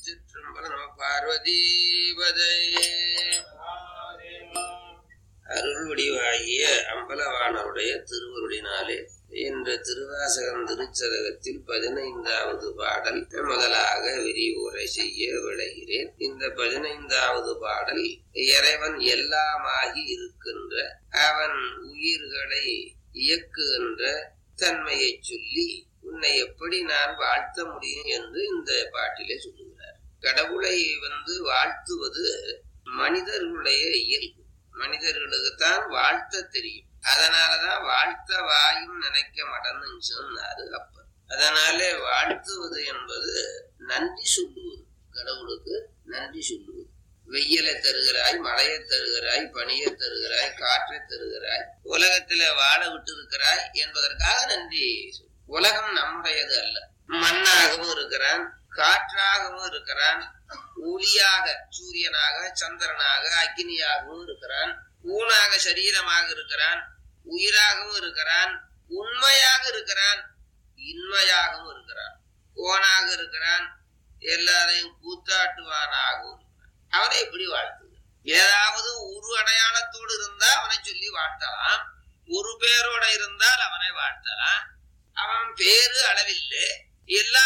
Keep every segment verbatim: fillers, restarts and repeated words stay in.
திருச்சிற்றம்பலம். நம பார்வதீபதை. அருள் வடிவாகிய அம்பலவாணருடைய திருவருளினாலே என்ற திருவாசகம் திருச்சதகத்தில் பதினைந்தாவது பாடல் முதலாக விரிவுரை செய்ய விளைகிறேன். இந்த பதினைந்தாவது பாடல் இறைவன் எல்லாமாகி இருக்கின்ற அவன் உயிர்களை இயக்குகின்ற தன்மையை சொல்லி உன்னை எப்படி நான் வாழ்த்த முடியும் என்று இந்த பாட்டிலே சொல்லுகிறார். கடவுளை வந்து வாழ்த்துவது மனிதர்களுடைய இயல்பு. மனிதர்களுக்குத்தான் வாழ்த்த தெரியும். அதனாலதான் வாழ்த்த வாயும் நினைக்க மாட்டேன்னு சொன்னாரு அப்பர். அதனாலே வாழ்த்துவது என்பது நன்றி சொல்லுவது. கடவுளுக்கு நன்றி சொல்லுவது. வெயிலை தருகிறாய், மழையை தருகிறாய், பனியை தருகிறாய், காற்றை தருகிறாய், உலகத்தில வாழ விட்டு இருக்கிறாய் என்பதற்காக நன்றி. உலகம் நம்முடையது அல்ல. மண்ணாகவும் இருக்கிறான், காற்றாகவும் இருக்கிறான், ஒளியாக சூரியனாக, சந்திரனாக, அக்னியாகவும் இருக்கிறான், ஊனாக சரீரமாக இருக்கிறான், உயிராகவும் இருக்கிறான், உண்மையாக இருக்கிறான், இன்மையாகவும் இருக்கிறான், கோனாக இருக்கிறான், எல்லாரையும் கூத்தாட்டுவானாகவும் இருக்கிறான். அவனை எப்படி வாழ்த்துது? ஏதாவது ஒரு அடையாளத்தோடு இருந்தா அவனை சொல்லி வாழ்த்தலாம், ஒரு பேரோட இருந்தால் அவனை வாழ்த்தலாம். அவன் பேரு அளவில்லை, எல்லா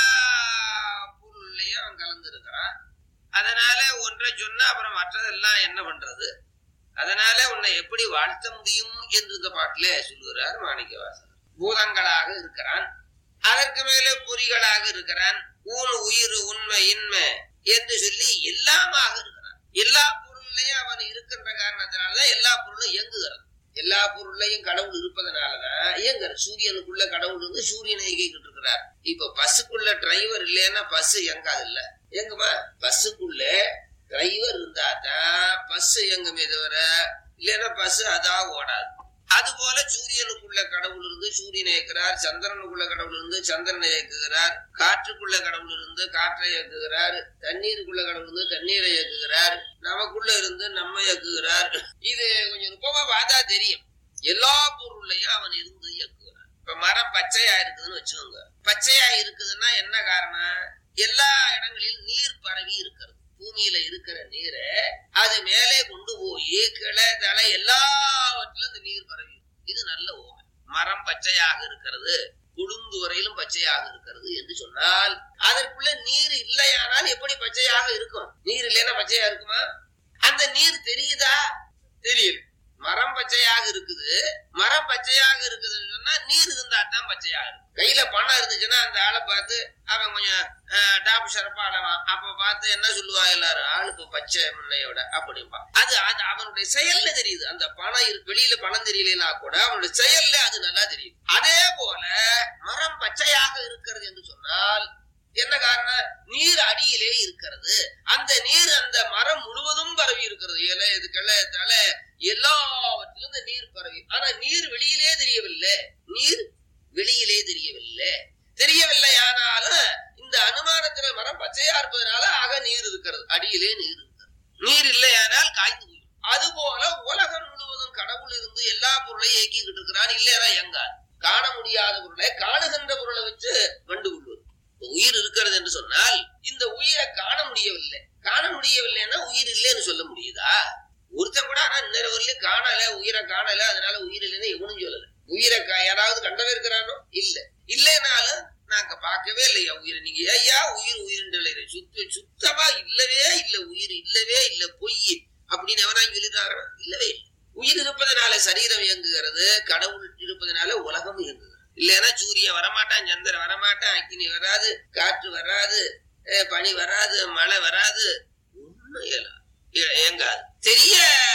பொருளையும் அவன் கலந்துருக்கிறான். அதனால ஒன்றை சொன்னா அப்புறம் மற்றதெல்லாம் என்ன பண்றது? அதனால உன்னை எப்படி வாழ்த்த முடியும் என்று இந்த பாட்டில சொல்லுகிறார் மாணிக்கவாசகர். பூதங்களாக இருக்கிறான், அதற்கு மேலே பொறிகளாக இருக்கிறான், ஊன் உயிர் உண்மை இன்மை என்று சொல்லி எல்லாமாக இருக்கிறான். எல்லா பொருளையும் அவன் இருக்கின்ற காரணத்தினாலதான் எல்லா பொருளும் இயங்குகிறது. எல்லா பொருளையும் கடவுள் இருப்பதனாலதான் இயங்குற. சூரியனுக்குள்ள கடவுள் இருந்து சூரியனை இயக்கிட்டு இருக்கிறார். இப்ப பஸ்ஸுக்குள்ள டிரைவர் இல்லைன்னா பஸ் இயங்காது இல்ல. எங்குமா பஸ்ஸுக்குள்ள டிரைவர் இருந்தாதான் பஸ் இயங்குமே தவிர இல்லைன்னா பஸ் அதான் ஓடாது. அது போல சூரியனுக்குள்ள கடவுள் இருந்து சூரியனை இயக்குகிறார், சந்திரனுக்குள்ள கடவுள் இருந்து சந்திரனை இயக்குகிறார், காற்றுக்குள்ள கடவுள் இருந்து காற்றை இயக்குகிறார், தண்ணீருக்குள்ள கடவுள் இருந்து தண்ணீரை இயக்குகிறார், நமக்குள்ள இருந்து நம்ம இயக்குகிறார். இது கொஞ்சம் நுட்பமா பார்த்தா தெரியும். எல்லா பொருளையும் அவன் இருந்து இயக்குகிறான். இப்ப மரம் பச்சையா இருக்குதுன்னு வச்சுக்கோங்க. பச்சையா இருக்குதுன்னா என்ன காரணம்? எல்லா இடங்களிலும் நீர் பரவி இருக்கிறது. பூமியில இருக்கிற நீரை அது மேலே கொண்டு போய் கிளை தலை எல்லாவற்றிலும் அந்த நீர் பரவி. இது நல்ல ஓமை. மரம் பச்சையாக இருக்கிறது, குழுந்து வரையிலும் பச்சையாக இருக்கிறது என்று சொன்னால் அதற்குள்ள நீர் இல்லையானால் எப்படி பச்சையாக இருக்கும்? நீர் இல்லைன்னா பச்சையா இருக்குமா? அந்த நீர் தெரியுதா? தெரியல. மரம் பச்சையாக இருக்குது, மரம் பச்சையாக இருக்குதுன்னு சொன்னா நீர் இருந்தா தான் பச்சையாக இருக்கு. கையில பணம் இருந்துச்சுன்னா அந்த ஆளை பார்த்து அவன் கொஞ்சம் டாப் ஷரப்பா ஆளவான். அப்ப பார்த்து என்ன சொல்லுவா எல்லாரும்? ஆளுக்கு பச்சை முன்னையோட அப்படின்பா. அது அது அவனுடைய செயல்ல தெரியுது. அந்த பணம் இருக்கு, வெளியில பணம் தெரியலனா கூட அவனுடைய செயல்ல அது நல்லா தெரியுது. அதே போல மரம் பச்சையாக இருக்கிறது என்று சொன்னால் என்ன காரணம்? நீர் அடியிலே இருக்கிறது. அந்த நீர் அந்த மரம் முழுவதும் பரவி இருக்கிறது. இலை, இது கிளை, தலை எல்லாவற்றிலும் இந்த நீர் பரவி. ஆனா நீர் வெளியிலே தெரியவில்லை. நீர் வெளியிலே தெரியவில்லை. தெரியவில்லை ஆனாலும் இந்த அனுமானத்துல மரம் பச்சையா இருப்பதனால ஆக நீர் இருக்கிறது. அடியிலே நீர் இருக்கிறது. நீர் இல்லையானால் காய்ந்து போய். அது போல உலகம் முழுவதும் கடவுள் இருந்து எல்லா பொருளையும் இயக்கிக்கிட்டு இருக்கிறான். இல்லையா எங்காது காண முடியாத பொருளை காணுகின்ற பொருளை வச்சு கண்டுகொள்வது. உயிர் இருக்கிறது என்று சொன்னால் இந்த உயிரை காண முடியவில்லை. காண முடியவில்லைன்னா உயிர் இல்லைன்னு சொல்ல முடியுதா? ஒருத்தன் கூட ஆனா இன்னொரு வரலையும் காணல, உயிரை காணல, அதனால உயிர் இல்லைன்னு எவனும் சொல்லல. உயிரை யாராவது கண்டவே இருக்கிறானோ? இல்ல. இல்லைனாலும் நாங்க பார்க்கவே இல்லையா உயிரை. நீங்க ஐயா உயிர் உயிர் சுத்த சுத்தமா இல்லவே இல்ல, உயிர் இல்லவே இல்ல, பொய் அப்படின்னு எவனா சொல்லிட்டாங்க? இல்லவே இல்லை. உயிர் இருப்பதனால சரீரம் இயங்குகிறது, கடவுள் இருப்பதனால உலகம் இயங்குகிறது. இல்லைன்னா சூரியன் வரமாட்டான், சந்திரன் வரமாட்டான், அக்னி வராது, காற்று வராது, பனி வராது, மழை வராது, ஒண்ணும் இயங்காது. தெரிய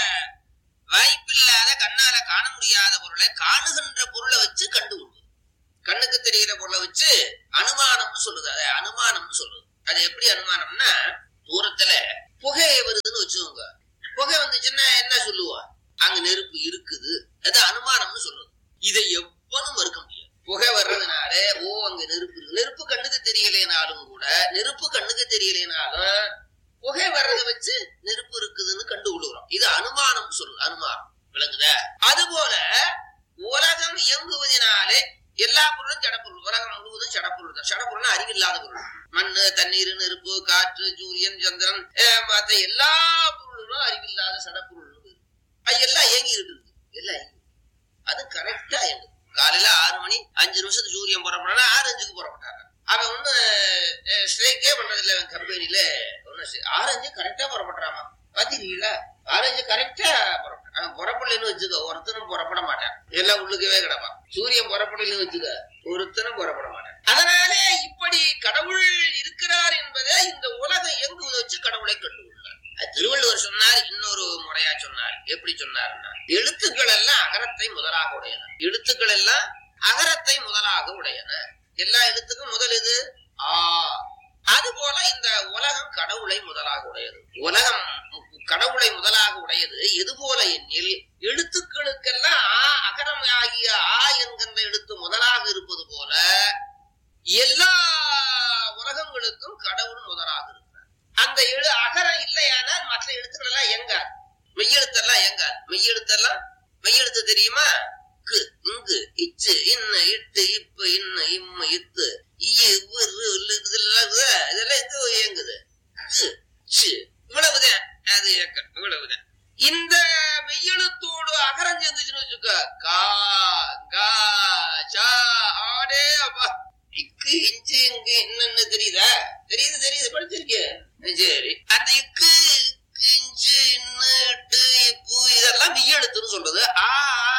வாய்ப்பில்லாத கண்ணால காண முடியாத பொருளை காணுகின்ற பொருளை வச்சு கண்டுகொள்வது. கண்ணுக்கு தெரிகிற பொருளை வச்சு அனுமானம்னு சொல்லுது. அதை அனுமானம்னு சொல்லுது. அது எப்படி அனுமானம்னா, தூரத்துல புகை வருதுன்னு வச்சுக்கோங்க. புகை வந்துச்சுன்னா என்ன சொல்லுவா? அங்க நெருப்பு இருக்குது. அது அனுமானம்னு சொல்லுது. இதை எவ்வளவு மறுக்க முடியாது. புகை வர்றதுனால ஓ அங்க நெருப்பு இருக்கு. நெருப்பு கண்ணுக்கு தெரியலைனாலும் கூட, நெருப்பு கண்ணுக்கு தெரியலைனாலும் புகை வர்றதை வச்சு நெருப்பு இருக்குதுன்னு கண்டுகொள்கிறோம். இது அனுமானம் சொல்லுது. அனுமானம் விளங்குத? அது போல உலகம் இயங்குவதனாலே எல்லா பொருளும் ஜடப்பொருள். உலகம் முழுவதும் ஜடப்பொருள் தான். ஜடப்பொருள் அறிவில்லாத பொருள். மண்ணு, தண்ணீர், நெருப்பு, காற்று, சூரியன், சந்திரன், மற்ற எல்லா பொருளும் அறிவில்லாத சடப்பொருள். அது எல்லாம் இயங்கிட்டு இருக்கு. எல்லாம் இயங்கி அது கரெக்டா இயங்குது. காலையில ஆறு மணி அஞ்சு நிமிஷத்துக்கு சூரியன் புறப்படானா ஆறு அஞ்சுக்கு புறப்பட்டாங்க. அவன் ஒண்ணு ஸ்ட்ரைக்கே பண்றது இல்ல. அவன் கம்பெனில ஒண்ணு ஆறு அஞ்சு கரெக்டா புறப்பட்டுறாமா. பாத்தீங்களா? ஆறு அஞ்சு கரெக்டா புறப்பட்டான். அவன் புறப்படலன்னு வச்சுக்க ஒருத்தனும் புறப்பட மாட்டான். எல்லாம் உள்ளுக்கவே கிடப்பான். சூரியன் புறப்படலன்னு வச்சுக்க ஒருத்தனும் புறப்பட மாட்டான். அதனாலே இப்படி கடவுள் இருக்கிறார் என்பதை இந்த உலகம் இயங்குவதை வச்சு கடவுளை கண்டுகொள்ளார். திருவள்ளுவர் சொன்னார். இன்னொரு முறையா சொன்னார். எப்படி சொன்னார்னா, எழுத்துக்கள் எல்லாம் அகரத்தை முதலாக உடையன. எழுத்துக்கள் எல்லாம் அகரத்தை முதலாக உடையன. எல்லா எழுத்துக்கும் முதல் இது ஆ. அது போல இந்த உலகம் கடவுளை முதலாக உடையது. உலகம் கடவுளை முதலாக உடையது எது போல எண்ணில் எழுத்துக்களுக்கெல்லாம் ஆ அகரம் ஆகிய ஆ என்கின்ற எழுத்து முதலாக இருப்பது போல எல்லா உலகங்களுக்கும் கடவுள் முதலாக இருக்கிறார். அந்த எழு அகரம் இல்லையானால் மற்ற எழுத்துக்கள் எல்லாம் எங்காது. மெய்யெழுத்தெல்லாம் எங்காது. மெய்யெழுத்தெல்லாம் மெய்யெழுத்து தெரியுமா? கு, இங்கு, இச்சு, இன்ன, இட்டு, இப்ப, இன்ன, இம்ம, இத்து, இதெல்லாம் எங்க இயங்குது? இவ்வளவுதான். அது இவ்வளவுதான். இந்த மெய்யெழுத்தோடு அகரம் சேர்ந்துச்சுன்னு வச்சுக்க, கா, கா, சா, ஆடே அப்பா, இக்கு, இஞ்சு, இங்கு என்னன்னு தெரியுதா? தெரியுது தெரியுது படிச்சிருக்கேன். சரி, அந்த இக்கு, இஞ்சு, இன்னு, இட்டு, இப்பு இதெல்லாம் மெய்யெழுத்துன்னு சொல்றது. ஆ,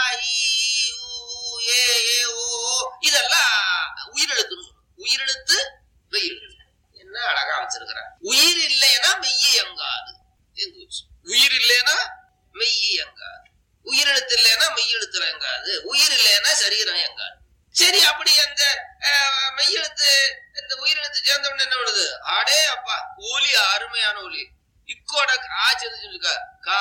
இதெல்லாம் உயிரெழுத்துன்னு சொல்றது. உயிரெழுத்து மெய்யெழுத்து. என்ன அழகா வச்சிருக்கிறார். உயிர் இல்லைன்னா மெய்யை எங்காது. உயிர் இல்லைன்னா மெய்யை எங்காது. உயிரெழுத்து இல்லைன்னா மெய்யெழுத்துல எங்காது. உயிர் இல்லைன்னா சரீரம் எங்காது. சரி, அப்படி அந்த மெய்யெழுத்து இந்த உயிரெழுத்து சேர்ந்தவன என்ன பண்ணுது? ஆடே அப்பா, ஒலி அருமையான ஒலி. இக்கோட ஆ சேர்ந்து கா,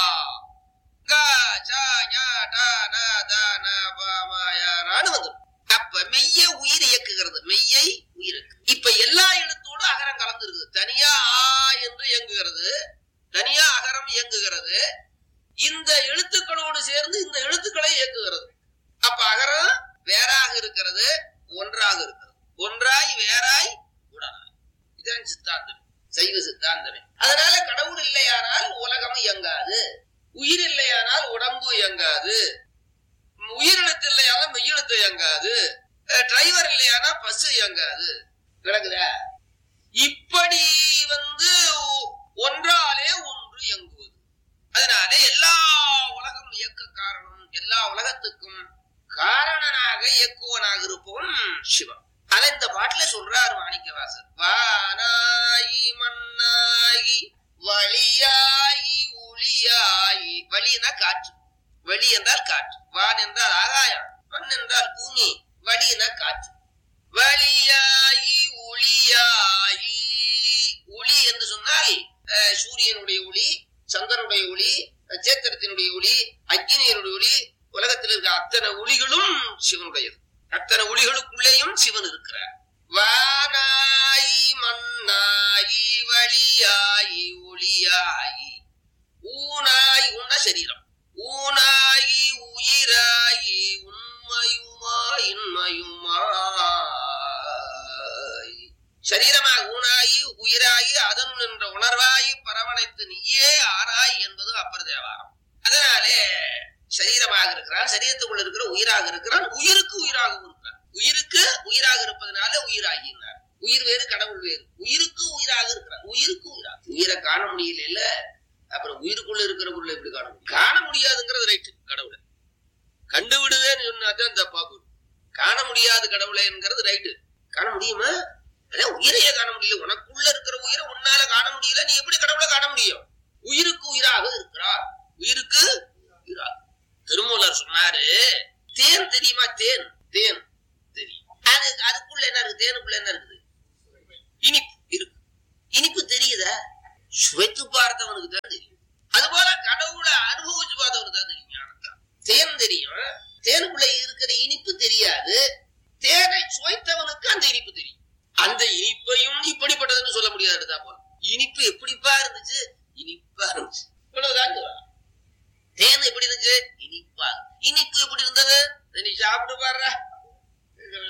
அப்ப மெய்ய உயிர் இயக்குகிறது. மெய்யை உயிர். இப்ப எல்லா எழுத்தோடும் அகரம் கலந்து இருக்குது. தனியா ஆ என்று இயங்குகிறது, தனியா அகரம் இயங்குகிறது. இந்த எழுத்துக்களோடு சேர்ந்து இந்த எழுத்துக்களை இயக்குகிறது. அப்ப அகரம் வேறாக இருக்கிறது, ஒன்றாக இருக்கிறது. ஒன்றாய் வேறாய் உடனாய். இதான் சித்தாந்தம், சைவ சித்தாந்தமே. அதனால கடவுள் இல்லையானால் உலகம் இயங்காது. உயிர் இல்லையானால் உடம்பு இயங்காது. உயிரெழுத்து இல்லையானால் மெய்யெழுத்து இயங்காது. டிரைவர் இல்லையானா பஸ் இயங்காது. விளங்குதா? இப்படி வந்து ஒன்றாலே ஒன்று இயங்குவது. அதனால எல்லா உலகம் இயக்க காரணம், எல்லா உலகத்துக்கும் காரணனாக இயக்குவனாக இருப்பவன் சிவன். அதை இந்த பாட்டுல சொல்றாரு மாணிக்கவாசர். வானாயி மண்ணாயி வழியாயி ஒளியாயி. வழினா காற்று. வெளி என்றால் காற்று. வான் என்றால் ஆகாயம். மண் என்றால் பூமி. வழினா காற்று. வழியாயி ஒளியாயி. ஒளி என்று சொன்னால் சூரியனுடைய ஒளி, சந்திரனுடைய ஒளி, நட்சத்திரத்தினுடைய ஒளி, அக்னியினுடைய ஒளி. உலகத்தில் இருக்கிற அத்தனை ஒளிகளும் சிவனுடையது. அத்தனை ஒளிகளுக்குள்ளேயும் சிவன் இருக்கிறார். வானாயி மண்ணாயி வழியாயி ஒளியாயி. ஊனாய் உன்ன சரீரம். ஊனாயி உயிராயி உண்மையுமா இன்மையுமாய். சரீரமாக ஊனாயி உயிராயி அதன் என்ற உணர்வாயி பரவனைத்து நீயே ஆராய் என்பது அப்பர் தேவாரம். அதனாலே சரீரமாக இருக்கிறான், சரீரத்துக்குள்ள இருக்கிற உயிராக இருக்கிறான், உயிருக்கு உயிராக இருக்கிறான். உயிருக்கு உயிராக இருப்பதனால உயிராகினார். உயிர் வேறு கடவுள் வேறு. உயிருக்கு உயிராக இருக்கிறான், உயிருக்கு உயிராக. உயிரை காண முடியல இல்ல, அப்புறம் உயிருக்குள்ள இருக்கிற உள்ள எப்படி காண முடியும்? காண முடியாதுங்கிறது ரைட்டு. கடவுளை கண்டு விடுவேன்னு சொன்னாதான் தப்பா போடும். காண முடியாது கடவுளைங்கிறது ரைட்டு. காண முடியுமா? அதான் உயிரையே காண முடியல. உனக்குள்ள இருக்கிற உயிரை உன்னால காண முடியல, நீ எப்படி கடவுளை காண முடியும்? உயிருக்கு உயிராக இருக்கிறார். உயிருக்கு உயிராக. திருமூலர் சொன்னாரு, தேன் தெரியுமா? தேன் தேன் தெரியும். அது அதுக்குள்ள என்ன இருக்கு? தேனுக்குள்ள என்ன இருக்குது? இனிப்பு இருக்கு. இனிப்பு தெரியுதா? சுவைத்து பார்த்தவனுக்கு தான் தெரியும். அதுபோல கடவுளை அனுபவிச்சு பார்த்தவனுக்கு தான் தெரியும். ஞானத்தான் தேன் தெரியும். தேனுக்குள்ள இருக்கிற இனிப்பு தெரியாது. தேனை சுவைத்தவனுக்கு அந்த இனிப்பு தெரியும். அந்த இனிப்பையும் இப்படிப்பட்டதுன்னு சொல்ல முடியாது. போல இனிப்பு எப்படிப்பா இருந்துச்சு? இனிப்பா இருந்துச்சு. இவ்வளவுதான். தேன் எப்படி இருந்துச்சு? இனிப்பா. இனிப்பு எப்படி இருந்தது? நீ சாப்பிட்டு பாரு.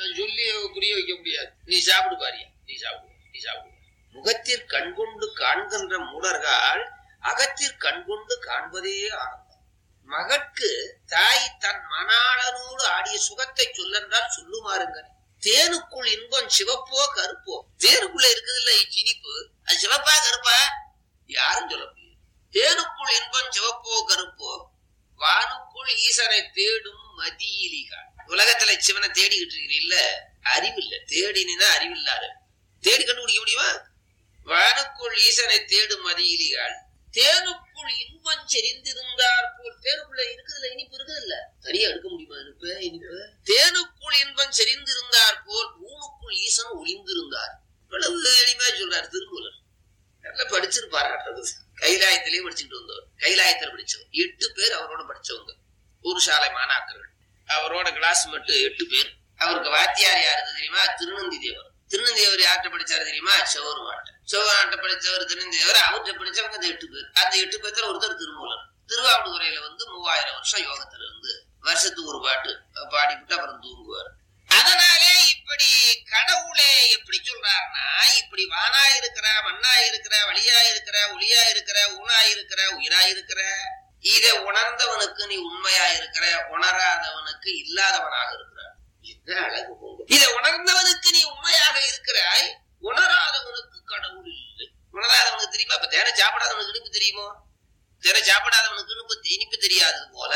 சொல்லி புரிய வைக்க முடியாது. நீ சாப்பிடு பாரியா, நீ சாப்பிடு, நீ சாப்பிடு. முகத்திற் கண்கொண்டு காண்கின்ற மூடர்கள் அகத்திற் கண்கொண்டு காண்பதே ஆனந்தம். மகற்கு தாய் தன் மணாளனோடு ஆடிய சுகத்தை சொல்லென்றால் சொல்லுமாறுங்கள். தேனுக்குள் இன்பம் சிவப்போ கருப்போ, தேனுக்குள்ள இருக்குது இல்ல இனிப்பு, அது சிவப்பா கருப்பா யாரும் சொல்ல முடியாது. தேனுக்குள் இன்பம் சிவப்போ கருப்போ, வானுக்குள் ஈசனை தேடும் மதியிலிகான். உலகத்துல சிவனை தேடிக்கிட்டு இருக்கிறீ இல்ல, அறிவில்ல. தேடினா அறிவில்லாத தேடி கண்டுபிடிக்க முடியுமா? வானுக்குள் ஈசனை தேடும் மதியிலிகான். தேனுக்குள் இன்பம் செறிந்திருந்தார் போல், தேனுக்குள்ள இருக்குதுல்ல இனிப்பு இருக்குது இல்ல, தனியா எடுக்க முடியுமா இனிப்பு? இனிப்பு தேனுக்குள் இன்பம் செறிந்திருந்தார் போல் ஊனுக்குள் ஈசன் ஒளிந்திருந்தார். இவ்வளவு எளிமையா சொல்றாரு திருமூலர். நல்லா படிச்சிருப்பாரு. கைலாயத்திலேயே படிச்சுட்டு வந்தவர், கைலாயத்தில் படிச்சவர். எட்டு பேர் அவரோட படிச்சவங்க, ஒரு சாலை மாணாக்கர்கள். அவரோட கிளாஸ் மட்டும் எட்டு பேர். அவருக்கு வாத்தியார் யாரு தெரியுமா? திருநந்தி தேவர். திருநந்தி தேவர் யார்கிட்ட படிச்சாரு தெரியுமா? செவருமாட்ட. செவராட்ட படிச்சவர் திருநந்தி தேவர். அவர்கிட்ட படிச்சவங்க அந்த எட்டு பேர். அந்த எட்டு பேர்த்துல ஒருத்தர் திருமூலர். திருவாவடுதுறையில வந்து மூவாயிரம் வருஷம் யோகத்துல இருந்து வருஷத்துக்கு ஒரு பாட்டு பாடிவிட்டு அப்புறம் தூங்குவார். அதனாலே இப்படி கடவுளே எப்படி சொல்றாருன்னா, இப்படி வானா இருக்கிற, மண்ணா இருக்கிற, வழியா இருக்கிற, ஒளியா இருக்கிற, ஊனா இருக்கிற, உயிரா இருக்கிற, இதை உணர்ந்தவனுக்கு நீ உண்மையா இருக்கிற, உணராதவனுக்கு இல்லாதவனாக இருக்கிறார். என்ன அழகு போங்க. இதை உணர்ந்தவனுக்கு நீ உண்மையாக இருக்கிறாய், உணராதவனுக்கு கடவுள் இல்லை. உணராதவனுக்கு தெரியுமா? இப்ப தேனை சாப்பிடாதவனுக்கு இனிப்பு தெரியுமோ? தேனை சாப்பிடாதவனுக்கு இனிப்பு இனிப்பு தெரியாதது போல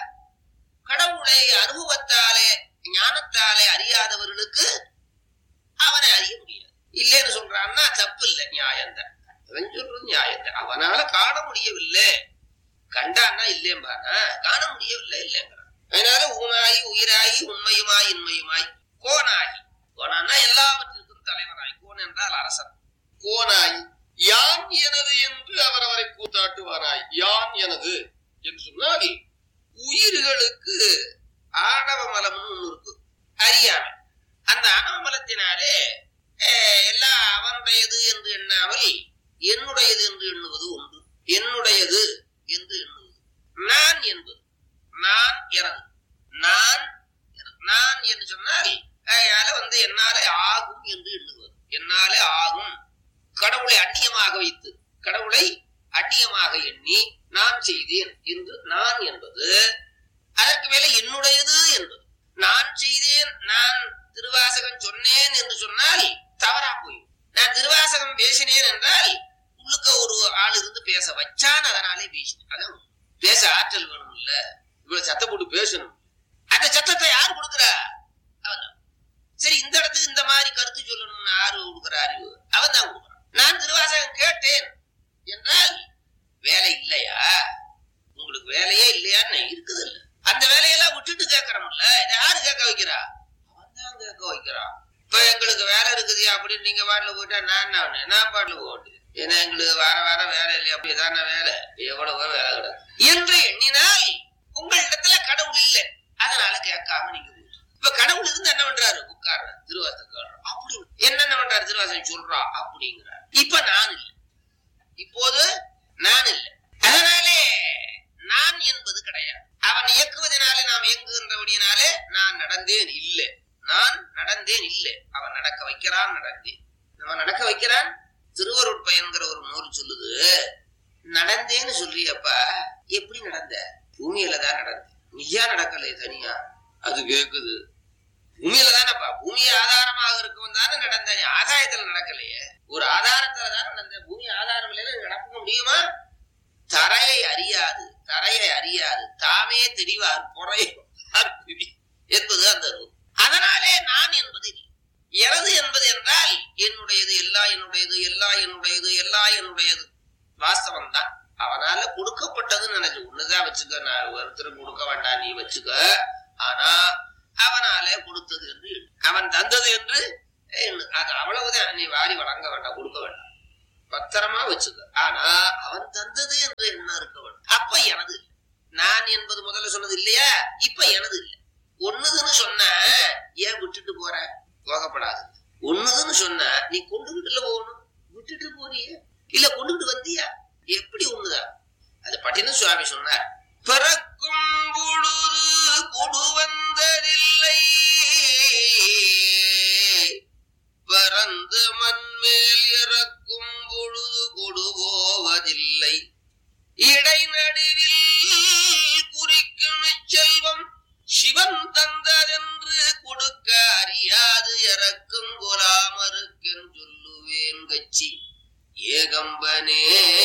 கடவுளை அனுபவத்தாலே ஞானத்தாலே அறியாதவர்களுக்கு அவனை அறிய முடியாது. இல்லைன்னு சொல்றான்னா தப்பு இல்லை, நியாயம்தான். அவன் சொல்றது நியாயம்தான். அவனால காண முடியவில்லை, கண்டான்னா இல்லையம்பானா, காண முடியவில்லை இல்லைங்கிறான். அதனால ஊனாயி உயிராயி உண்மையுமாய் இன்மையுமாய் கோனாயி. கோனான்னா எல்லாவற்றிற்கும் தலைவனாய். கோன் என்றால் அரசன். கோனாயி யான் எனது என்று அவரவரை கூத்தாட்டுவானாய். யான் எனது என்று சொன்னால் உயிர்களுக்கு ஆணவ மலம்னு ஒண்ணு இருக்கு, அறியாமை. அந்த ஆணவ மலத்தினாலே எல்லாம் அவனுடையது என்று எண்ணாமல் என்னுடையது என்று எண்ணுவது ஒன்று. என்னுடையது என்று எண்ணுவது. நான் என்பது நான் எனது. நான் நான் என்று சொன்னால் அதனால வந்து என்னாலே ஆகும் என்று எண்ணுவது. என்னாலே ஆகும். கடவுளை அந்நியமாக வைத்து, கடவுளை அந்நியமாக எண்ணி நான் செய்தேன் என்று நான் என்பது. அதற்கு மேல என்னுடையது என்பது. நான் செய்தேன், நான் திருவாசகம் சொன்னேன் என்று சொன்னால் தவறா போயும். நான் திருவாசகம் பேசினேன் என்றால் உள்ளுக்க ஒரு ஆள் இருந்து பேச வச்சான், அதனாலே பேசினேன். அதான் பேச ஆற்றல் வேணும் இல்ல, இவ்வளவு சத்தம் போட்டு பேசணும். அந்த சத்தத்தை யார் கொடுக்குறா? அவன் தான். சரி, இந்த இடத்துக்கு இந்த மாதிரி கருத்து சொல்லணும்னு யாரு கொடுக்குற அறிவு? அவன் தான் கொடுக்குறான். நான் திருவாசகம் கேட்டேன் என்றால் வேலை இல்லையா? உங்களுக்கு வேலையே இல்லையான்னு இருக்குது இல்ல. அந்த வேலையெல்லாம் விட்டுட்டு கேட்கறோம்ல, இதை யாரு கேட்க வைக்கிறா? அவன் தான் கேட்க வைக்கிறான். இப்ப எங்களுக்கு வேலை இருக்குது அப்படின்னு நீங்க பாட்டுல போயிட்டா நான் நான் பாட்டுல போட்டு, ஏன்னா எங்களுக்கு வார வாரம் வேலை இல்லையா? அப்படிதான வேலை, எவ்வளவோ வேலை கிட என்று எண்ணினால் உங்களிடத்துல கடவுள் இல்லை, அதனால கேட்காம நீங்க போயிட்டு. இப்ப கடவுள் இருந்து என்ன பண்றாரு? உட்கார்ற திருவாசகம் அப்படி என்னென்ன பண்றாரு? திருவாசகம் சொல்றா அப்படிங்கிறார். இப்ப நான் இல்லை, இப்போது நான் இல்லை. அதனாலே நான் என்பது கிடையாது. அவன் இயக்குவதனாலே நாம் இயங்குகின்றபடியினாலே நான் நடந்தேன் இல்லை. நான் நடந்தேன் இல்லை, அவன் நடக்க வைக்கிறான். நடந்தேன், அவன் நடக்க வைக்கிறான். திருவருட்பயன்கிற ஒரு நூல் சொல்லுது, நடந்தேன்னு சொல்றியப்பா, எப்படி நடந்த? பூமியில தான் நடந்த, நீயா நடக்கலையே தனியா. அது கேக்குது, பூமியில தானப்பா, பூமி ஆதாரமாக இருக்கவன் தானே நடந்த, ஆதாயத்துல நடக்கலையே. ஒரு ஆதாரத்துல தானே நடந்த, பூமி ஆதாரம் இல்லைன்னு நடக்க முடியுமா? தரையை அறியாது, தரையை அறியாது தாமே தெரிவார் பொறை என்பது அந்த நூல். அதனாலே நான் என்பது இல்லை. எனது என்பது என்றால் என்னுடையது, எல்லா என்னுடையது, எல்லா என்னுடையது, எல்லா என்னுடையது. வாஸ்தவம் தான். அவனால கொடுக்கப்பட்டதுன்னு நினைச்சு ஒண்ணுதான் வச்சுக்க. நான் ஒருத்தர் கொடுக்க வேண்டாம், நீ வச்சுக்க. ஆனா அவனாலே கொடுத்தது என்று, அவன் தந்தது என்று அது அவ்வளவுதான். நீ வாரி வழங்க வேண்டாம், கொடுக்க வேண்டாம், பத்திரமா வச்சுக்க. ஆனா அவன் தந்தது என்று என்ன இருக்க வேண்டும். அப்ப எனது இல்லை. நான் என்பது முதல்ல சொன்னது இல்லையா? இப்ப எனது இல்லை. ஒண்ணுதுன்னு சொன்ன ஏன் விட்டுட்டு போற? போகப்படாது. ஒண்ணுதுன்னு சொன்ன நீ கொண்டுகிட்டுல போகணும், விட்டுட்டு போறிய இல்ல கொண்டுகிட்டு வந்தியா? எப்படி ஒண்ணுதான்? அது பட்டின சுவாமி சொன்னார், பிறக்கும் பொழுது கொடு வந்ததில்லை வந்து மண்மேல் இறக்கும் பொழுது கொடுபோவதில்லை. இடைநடுவில் குறிக்கும் செல்வம் சிவன் தந்ததென்று கொடுக்க அறியாது இறக்கும் கொலாமருக்கென் சொல்லுவேன் கட்சி ஏகம்பனே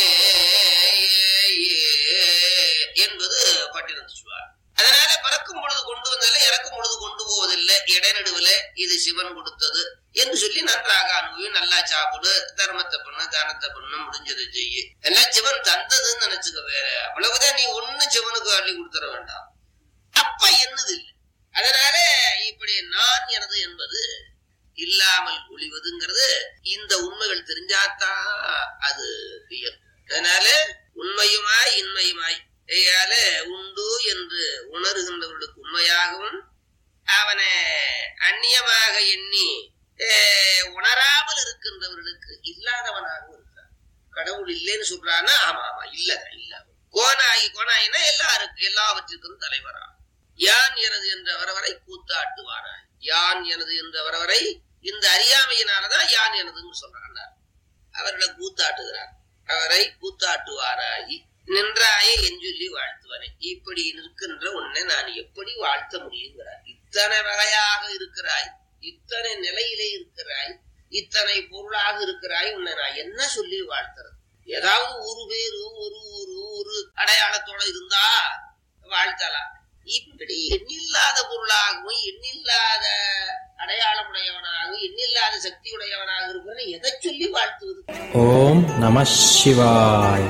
என்பது பட்டினத்து சொல்வார். அதனால பறக்கும் பொழுது கொண்டு வந்ததில்லை, இறக்கும் பொழுது கொண்டு போவதில்லை, இடைநடுவில் இது சிவன் கொடுத்தது என்று சொல்லி நன்றாக அனுபவி, நல்லா சாப்பிடு, தர்மத்தை பண்ணு, தானத்தை பண்ணு, முடிஞ்சதை செய்யு, எல்லாம் சிவன் தந்ததுன்னு நினைச்சுக்க. வேற அவ்வளவுதான், நீ ஒண்ணு சிவனுக்கு அள்ளி கொடுத்துட வேண்டாம். அப்ப என்னது இல்லை. அதனால இப்படி நான் எனது என்பது இல்லாமல் ஒளிவதுங்கிறது இந்த உண்மைகள் தெரிஞ்சாத்தான் அது இயல். அதனால உண்மையுமாய் இன்மையுமாய் உண்டு என்று உணர்கின்றவர்களுக்கு உண்மையாகவும், அவனை அந்நியமாக எண்ணி உணராமல் இருக்கின்றவர்களுக்கு இல்லாதவனாகவும் இருக்கிறான். கடவுள் இல்லைன்னு சொல்றான்னா ஆமா ஆமா இல்லதான் இல்ல. கோனாகி கோனாயினா எல்லாருக்கும் எல்லாவற்றிற்கும் தலைவரா. யான் எனது என்ற வரவரை கூத்தாட்டுவாராய். யான் எனது என்ற வரவரை இந்த அறியாமையினாலதான் யான் எனதுன்னு சொல்றாங்க. அவர்களை கூத்தாட்டுகிறார். அவரை கூத்தாட்டுவாராகி நின்றாயே என் சொல்லி வாழ்த்துவனே. இப்படி நிற்கின்ற உன்னை நான் எப்படி வாழ்த்த முடியுங்கிறார். இத்தனை வகையாக இருக்கிறாய், இத்தனை நிலையிலே இருக்கிறாய், இத்தனை பொருளாக இருக்கிறாய், உன்னை நான் என்ன சொல்லி வாழ்த்துறது? ஏதாவது ஒரு பேரு ஒரு ஒரு ஒரு அடையாளத்தோட இருந்தா வாழ்த்தலாம். இப்படி எண்ணில்லாத பொருளாகவும் எண்ணில்லாத அடையாளமுடையவனாகவும் எண்ணில்லாத சக்தி உடையவனாக இருப்பவனை எதை சொல்லி வாழ்த்துவது? ஓம் நம சிவாய்.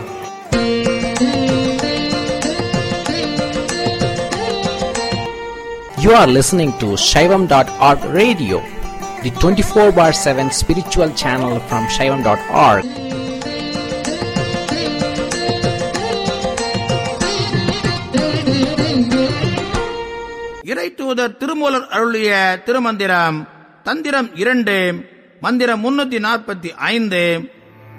You are listening to Shaivam dot org radio, the twenty-four bar seven spiritual channel from Shaivam dot org. இறை தூதர் திருமூலர் அருளிய திருமந்திரம் தந்திரம் இரண்டு, மந்திரம் முன்னூத்தி நாற்பத்தி ஐந்து.